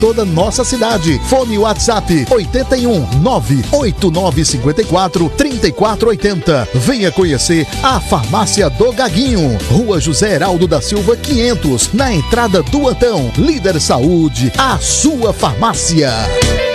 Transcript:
toda nossa cidade. Fone WhatsApp 81 98954 3480. Venha conhecer a Farmácia do Gaguinho, Rua José Heraldo da Silva 500, na entrada do Antão. Líder Saúde, a sua farmácia.